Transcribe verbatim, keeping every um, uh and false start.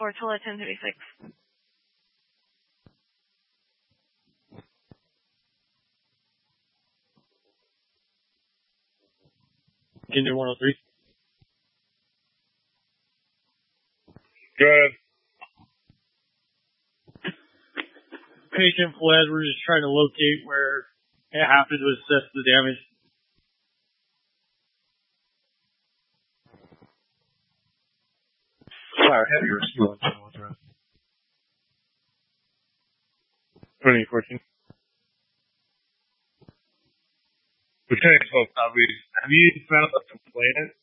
four Tula ten thirty-six. Engine one oh three. Go ahead. Patient fled. We're just trying to locate where it happened to assess the damage. Fire heavy rescue on Northwest. twenty fourteen. Lieutenant Smoke, have you found a complainant